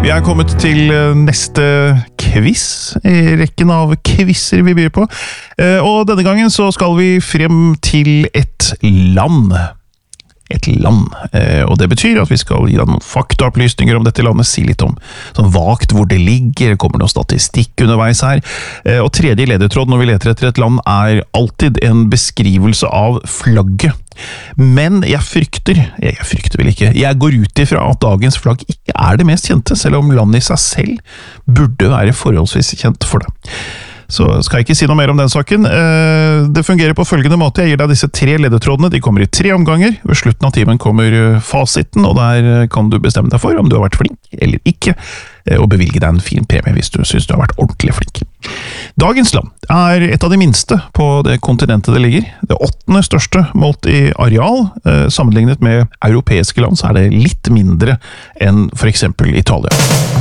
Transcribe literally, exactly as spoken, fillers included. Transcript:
Vi er kommet til neste quiz i rekken av quizzer vi byr på. Og denne gangen så skal vi frem til et land. Et land. Og det betyr at vi skal gi deg noen faktaopplysninger om dette landet, si litt om sånn vagt hvor det ligger, det kommer noe statistikk underveis her. Og tredje ledetråd når vi leter etter et land er alltid en beskrivelse av flagget. Men jeg frykter, jeg frykter vel ikke, jeg går ut ifra at dagens flagg ikke er det mest kjente, selv om landet i seg selv burde være forholdsvis kjent for det. Så skal jeg ikke si noe mer om den saken. Det fungerer på følgende måte. Jeg gir deg disse tre ledetrådene. De kommer i tre omganger. Ved slutten av timen kommer fasiten, og der kan du bestemme deg for om du har vært flink eller ikke, og bevilge deg en fin premie hvis du synes du har vært ordentlig flink. Dagens land er et av de minste på det kontinentet det ligger. Det åttende største målt i areal. Sammenlignet med europeiske land så er det litt mindre enn for eksempel Italia.